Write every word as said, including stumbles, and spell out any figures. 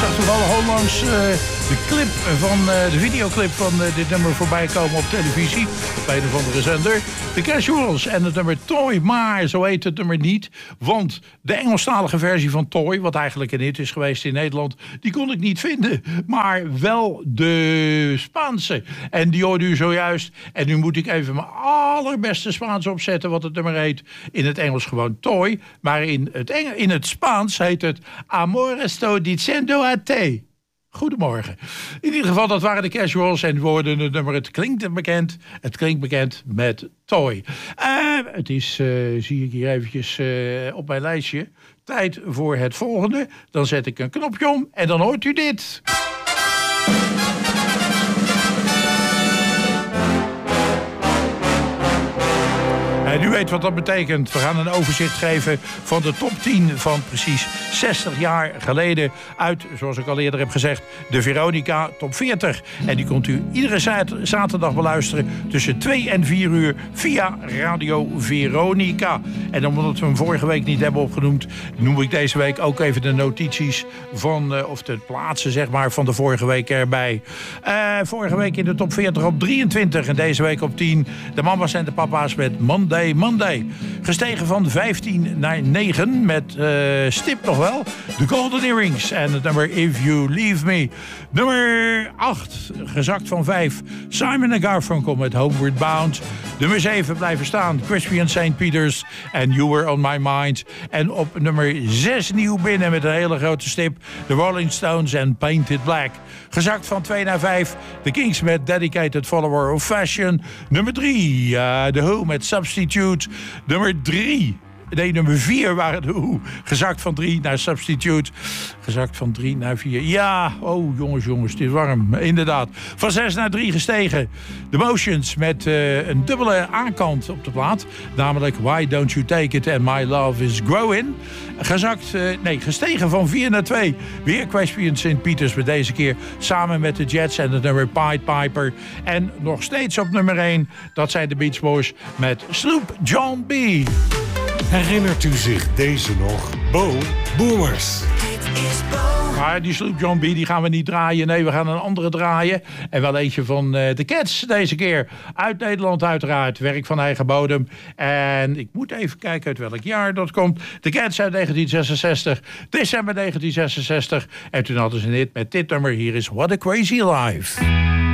zag toevallig onlangs uh, de clip van, uh, de videoclip van uh, dit nummer voorbij komen op televisie. Bij een of andere zender. The Casuals en het nummer Toy. Maar zo heet het nummer niet. Want de Engelstalige versie van Toy, wat eigenlijk een hit is geweest in Nederland, die kon ik niet vinden. Maar wel de Spaanse. En die hoorde u zojuist. En nu moet ik even mijn allerbeste Spaans opzetten, wat het nummer heet. In het Engels gewoon Toy. Maar in het, Engel, in het Spaans heet het Amor estoy diciendo a te. Goedemorgen. In ieder geval, dat waren de Casuals en woorden het nummer. Het klinkt bekend. Het klinkt bekend met Toy. Uh, het is, uh, zie ik hier eventjes uh, op mijn lijstje, tijd voor het volgende. Dan zet ik een knopje om en dan hoort u dit. En u weet wat dat betekent. We gaan een overzicht geven van de top tien van precies zestig jaar geleden uit, zoals ik al eerder heb gezegd, de Veronica Top veertig. En die kunt u iedere zaterdag beluisteren tussen twee en vier uur via Radio Veronica. En omdat we hem vorige week niet hebben opgenoemd, noem ik deze week ook even de notities van, uh, of de plaatsen zeg maar, van de vorige week erbij. Uh, vorige week in de Top veertig op drieëntwintig en deze week op tien. De mama's en de papa's met Monday Monday. Gestegen van vijftien naar negen met uh, stip nog wel. De Golden Earrings en het nummer If You Leave Me. Nummer acht, gezakt van vijf. Simon en Garfunkel met Homeward Bound. Nummer zeven blijven staan. Crispy and Saint Peters en You Were On My Mind. En op nummer zes nieuw binnen met een hele grote stip. The Rolling Stones en Painted Black. Gezakt van twee naar vijf. The Kings met Dedicated Follower of Fashion. Nummer drie, uh, The Who met Substitute. Nummer drie. Nee, nummer vier waren de Who. Gezakt van drie naar Substitute. Gezakt van drie naar vier. Ja, oh jongens, jongens, het is warm. Inderdaad. Van zes naar drie gestegen. The Motions met uh, een dubbele aankant op de plaat. Namelijk Why Don't You Take It and My Love Is Growing. Gezakt, uh, nee, gestegen van vier naar twee. Weer Crispy and Saint Peters met deze keer samen met de Jets en het nummer Pied Piper. En nog steeds op nummer één, dat zijn de Beach Boys met Sloop John B. Herinnert u zich deze nog? Bo Boomers. Maar die Sloop John B die gaan we niet draaien. Nee, we gaan een andere draaien. En wel eentje van uh, de Cats deze keer. Uit Nederland uiteraard. Werk van eigen bodem. En ik moet even kijken uit welk jaar dat komt. De Cats uit negentien zesenzestig. December negentien zesenzestig. En toen hadden ze een hit met dit nummer. Hier is What a Crazy Life.